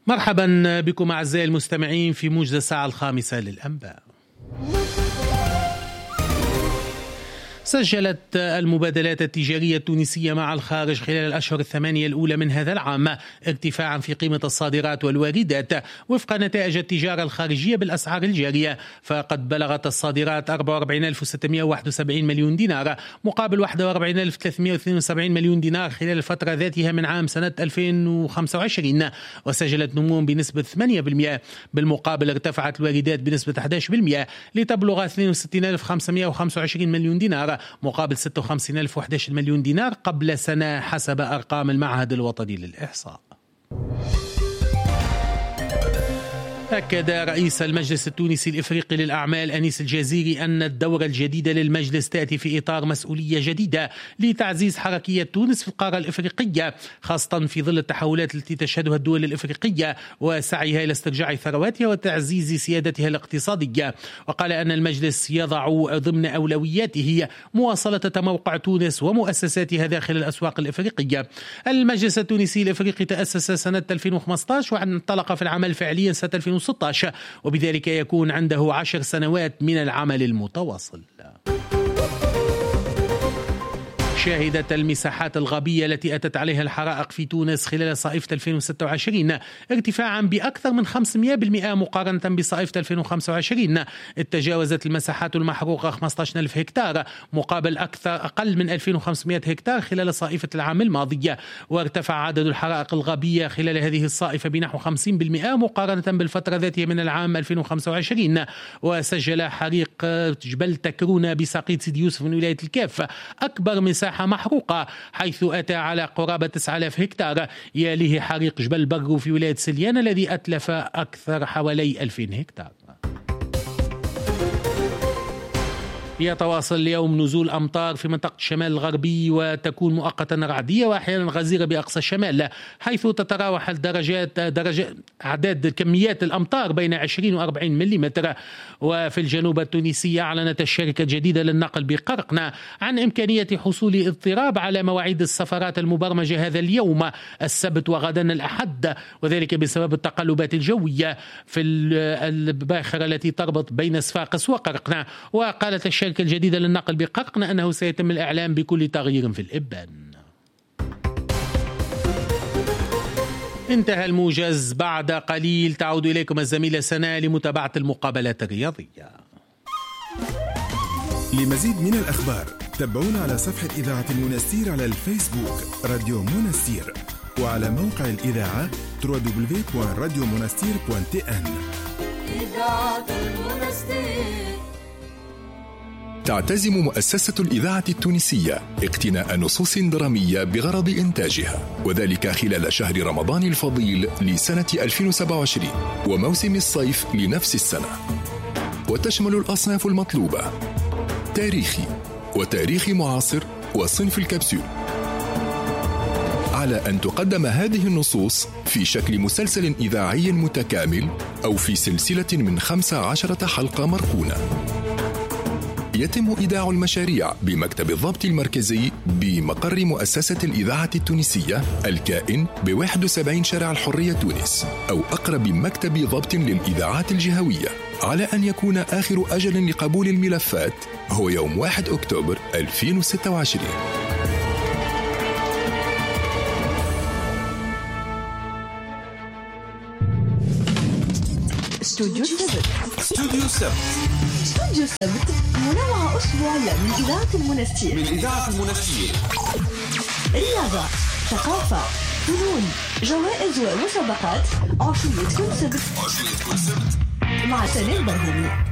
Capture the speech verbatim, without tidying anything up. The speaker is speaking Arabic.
مرحبا بكم أعزائي المستمعين في موجز الساعة الخامسة للأنباء. سجلت المبادلات التجارية التونسية مع الخارج خلال الأشهر الثمانية الأولى من هذا العام ارتفاعا في قيمة الصادرات والواردات وفق نتائج التجارة الخارجية بالأسعار الجارية، فقد بلغت الصادرات أربعة وأربعين ألف وستمائة وواحد وسبعين مليون دينار مقابل واحد وأربعين ألف وثلاثمائة واثنين وسبعين مليون دينار خلال الفترة ذاتها من عام سنة ألفين وخمسة وعشرين، وسجلت نمو بنسبة ثمانية بالمئة. بالمقابل ارتفعت الواردات بنسبة أحد عشر بالمئة لتبلغ اثنين وستين ألف وخمسمائة وخمسة وعشرين مليون دينار مقابل ستة وخمسين ألف وأحد عشر مليون دينار قبل سنة حسب أرقام المعهد الوطني للإحصاء. أكد رئيس المجلس التونسي الإفريقي للأعمال أنيس الجزيري أن الدورة الجديدة للمجلس تأتي في إطار مسؤولية جديدة لتعزيز حركية تونس في القارة الإفريقية، خاصة في ظل التحولات التي تشهدها الدول الإفريقية وسعيها إلى استرجاع ثرواتها وتعزيز سيادتها الاقتصادية. وقال أن المجلس يضع ضمن أولوياته مواصلة تموقع تونس ومؤسساتها داخل الأسواق الإفريقية. المجلس التونسي الإفريقي تأسس سنة ألفين وخمسة عشر وانطلق في العمل فعليا سنة ألفين وستة عشر، وبذلك يكون عنده عشر سنوات من العمل المتواصل. شهدت المساحات الغابية التي أتت عليها الحرائق في تونس خلال صائفة ألفين وستة وعشرين ارتفاعا بأكثر من خمسمائة بالمئة مقارنة بصائفة ألفين وخمسة وعشرين. تجاوزت المساحات المحروقة خمسة عشر ألف هكتار مقابل أكثر أقل من ألفين وخمسمائة هكتار خلال صائفة العام الماضي، وارتفع عدد الحرائق الغابية خلال هذه الصائفة بنحو خمسين بالمئة مقارنة بالفترة ذاتها من العام ألفين وخمسة وعشرين. وسجل حريق جبل تكرونة بساقية سيدي يوسف من ولاية الكاف أكبر مساحة محروقة حيث أتى على قرابة تسعة آلاف هكتار، يليه حريق جبل برغو في ولاية سليان الذي أتلف أكثر حوالي ألفين هكتار. يتواصل اليوم نزول أمطار في منطقة الشمال الغربي وتكون مؤقتا رعدية وأحيانا غزيرة بأقصى الشمال، حيث تتراوح الدرجات درجة أعداد كميات الأمطار بين عشرين وأربعين ملم. وفي الجنوب التونسي أعلنت الشركة الجديدة للنقل بقرقنة عن إمكانية حصول اضطراب على مواعيد السفرات المبرمجة هذا اليوم السبت وغدا الأحد، وذلك بسبب التقلبات الجوية في الباخرة التي تربط بين صفاقس وقرقنة. وقالت الشركة الشركة الجديدة للنقل بقرقنة أنه سيتم الإعلام بكل تغيير في الإبان. انتهى الموجز، بعد قليل تعود إليكم الزميلة سناء لمتابعة المقابلات الرياضية. لمزيد من الأخبار تابعونا على صفحة إذاعة المنستير على الفيسبوك راديو منستير، وعلى موقع الإذاعة دبليو دبليو دبليو دوت راديو منستير دوت تي إن. إذاعة المنستير. تعتزم مؤسسة الإذاعة التونسية اقتناء نصوص درامية بغرض إنتاجها، وذلك خلال شهر رمضان الفضيل لسنة ألفين وسبعة وعشرين وموسم الصيف لنفس السنة، وتشمل الأصناف المطلوبة: تاريخي وتاريخي معاصر وصنف الكبسول. على أن تقدم هذه النصوص في شكل مسلسل إذاعي متكامل أو في سلسلة من خمس عشرة حلقة مركونة. يتم إيداع المشاريع بمكتب الضبط المركزي بمقر مؤسسة الإذاعة التونسية الكائن بواحد وسبعين شارع الحرية تونس، أو أقرب مكتب ضبط للإذاعات الجهوية، على أن يكون آخر أجل لقبول الملفات هو يوم واحد أكتوبر ألفين وستة وعشرين. استوديو السبت. استوديو السبت. استوديو السبت منوعة أسبوعية من إذاعة المنستير. من إذاعة المنستير. رياضة، ثقافة، فنون، جوائز ومسابقات. عشية كل سبت. عشية كل سبت. مع سناء برهومي.